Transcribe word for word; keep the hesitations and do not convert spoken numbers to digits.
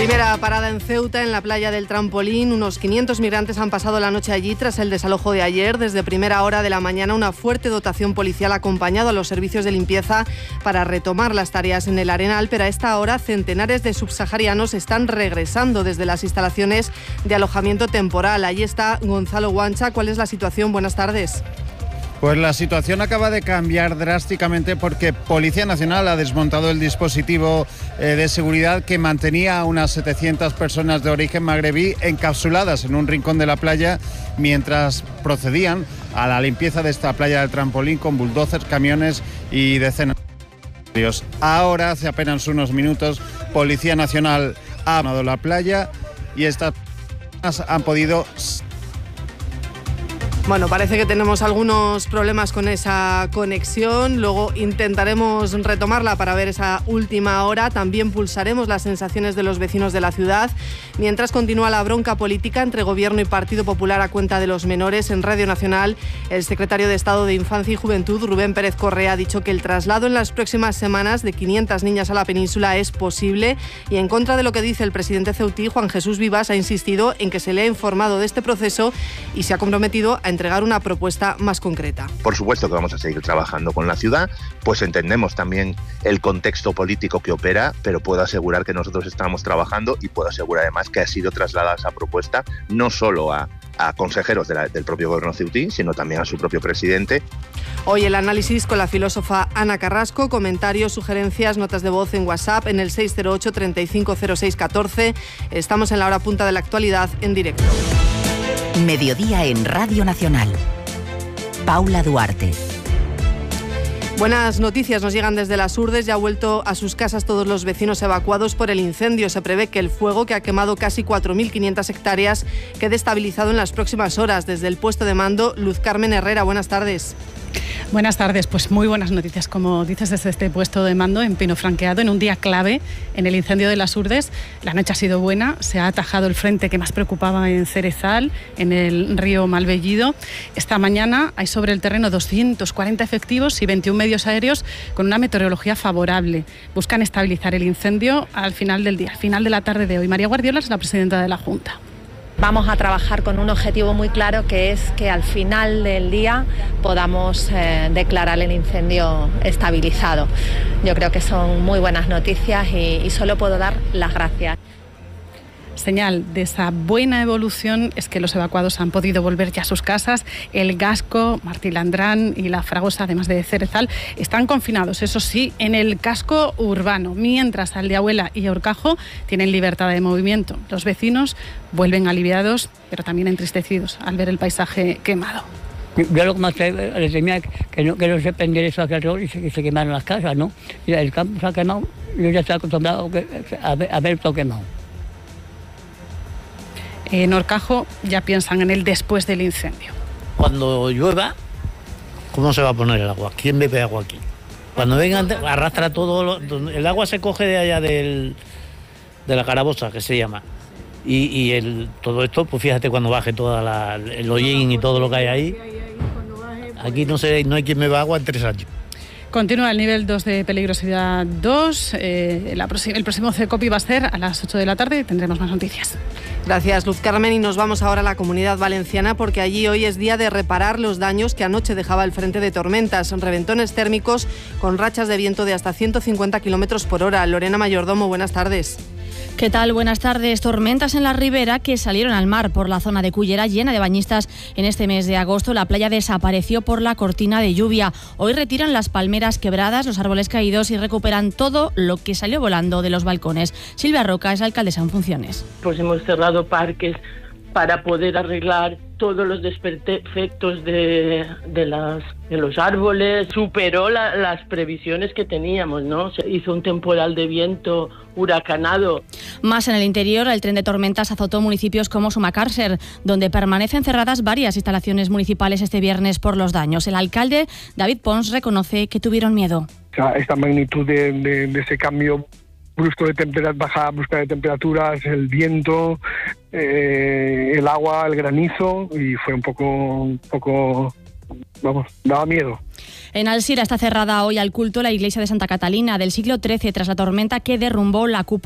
Primera parada en Ceuta, en la playa del Trampolín. Unos quinientos migrantes han pasado la noche allí tras el desalojo de ayer. Desde primera hora de la mañana, una fuerte dotación policial ha acompañado a los servicios de limpieza para retomar las tareas en el Arenal, pero a esta hora centenares de subsaharianos están regresando desde las instalaciones de alojamiento temporal. Allí está Gonzalo Guancha. ¿Cuál es la situación? Buenas tardes. Pues la situación acaba de cambiar drásticamente porque Policía Nacional ha desmontado el dispositivo eh, de seguridad que mantenía a unas setecientas personas de origen magrebí encapsuladas en un rincón de la playa mientras procedían a la limpieza de esta playa del Trampolín con bulldozers, camiones y decenas de voluntarios. Ahora, hace apenas unos minutos, Policía Nacional ha abandonado la playa y estas personas han podido... Bueno, parece que tenemos algunos problemas con esa conexión. Luego intentaremos retomarla para ver esa última hora. También pulsaremos las sensaciones de los vecinos de la ciudad. Mientras continúa la bronca política entre Gobierno y Partido Popular a cuenta de los menores, en Radio Nacional, el secretario de Estado de Infancia y Juventud, Rubén Pérez Correa, ha dicho que el traslado en las próximas semanas de quinientas niñas a la península es posible, y en contra de lo que dice el presidente ceutí, Juan Jesús Vivas, ha insistido en que se le ha informado de este proceso y se ha comprometido a entregar una propuesta más concreta. Por supuesto que vamos a seguir trabajando con la ciudad, pues entendemos también el contexto político que opera, pero puedo asegurar que nosotros estamos trabajando y puedo asegurar además que ha sido trasladada esa propuesta no solo a, a consejeros de la, del propio gobierno ceutí, sino también a su propio presidente. Hoy el análisis con la filósofa Ana Carrasco, comentarios, sugerencias, notas de voz en WhatsApp en el seis cero ocho, treinta y cinco cero seis, catorce. Estamos en la hora punta de la actualidad en directo. Mediodía en Radio Nacional. Paula Duarte. Buenas noticias nos llegan desde Las Hurdes. Ya ha vuelto a sus casas todos los vecinos evacuados por el incendio. Se prevé que el fuego, que ha quemado casi cuatro mil quinientas hectáreas, quede estabilizado en las próximas horas. Desde el puesto de mando, Luz Carmen Herrera, buenas tardes. Buenas tardes, pues muy buenas noticias, como dices, desde este puesto de mando en Pino Franqueado, en un día clave en el incendio de Las Hurdes. La noche ha sido buena, se ha atajado el frente que más preocupaba en Cerezal, en el río Malvellido. Esta mañana hay sobre el terreno doscientos cuarenta efectivos y veintiún medios aéreos con una meteorología favorable. Buscan estabilizar el incendio al final del día, al final de la tarde de hoy. María Guardiola es la presidenta de la Junta. Vamos a trabajar con un objetivo muy claro, que es que al final del día podamos eh, declarar el incendio estabilizado. Yo creo que son muy buenas noticias y, y solo puedo dar las gracias. Señal de esa buena evolución es que los evacuados han podido volver ya a sus casas. El Gasco, Martilandrán y La Fragosa, además de Cerezal, están confinados, eso sí, en el casco urbano, mientras Aldeahuela y Horcajo tienen libertad de movimiento. Los vecinos vuelven aliviados, pero también entristecidos al ver el paisaje quemado. Yo lo que más les temía que no, que no se pendiera eso hacia alrededor y se, que se quemaran las casas, ¿no? Y el campo se ha quemado, yo ya estoy acostumbrado a ver, a ver todo quemado. En Horcajo ya piensan en el después del incendio. Cuando llueva, ¿cómo se va a poner el agua? ¿Quién bebe agua aquí? Cuando vengan, arrastra todo, lo, el agua se coge de allá del, de la Carabosa, que se llama. Y, y el, todo esto, pues fíjate cuando baje todo el hollín y todo lo que hay ahí. Aquí no, sé, no hay quien beba agua en tres años. Continúa el nivel dos de peligrosidad dos. Eh, la, el próximo CECOPI va a ser a las ocho de la tarde y tendremos más noticias. Gracias, Luz Carmen, y nos vamos ahora a la Comunidad Valenciana porque allí hoy es día de reparar los daños que anoche dejaba el frente de tormentas. Reventones térmicos con rachas de viento de hasta ciento cincuenta kilómetros por hora. Lorena Mayordomo, buenas tardes. ¿Qué tal? Buenas tardes. Tormentas en la ribera que salieron al mar por la zona de Cullera, llena de bañistas. En este mes de agosto la playa desapareció por la cortina de lluvia. Hoy retiran las palmeras quebradas, los árboles caídos y recuperan todo lo que salió volando de los balcones. Silvia Roca es alcaldesa en funciones. Pues hemos cerrado parques para poder arreglar todos los desperfectos de, de, las, de los árboles. Superó la, las previsiones que teníamos, ¿no? Se hizo un temporal de viento huracanado. Más en el interior, el tren de tormentas azotó municipios como Sumacárcer, donde permanecen cerradas varias instalaciones municipales este viernes por los daños. El alcalde, David Pons, reconoce que tuvieron miedo. O sea, esta magnitud de, de, de ese cambio brusco de temperaturas, baja brusca de temperaturas, el viento, eh, el agua, el granizo, y fue un poco, un poco, vamos, daba miedo. En Alsira está cerrada hoy al culto la iglesia de Santa Catalina del siglo trece tras la tormenta que derrumbó la cúpula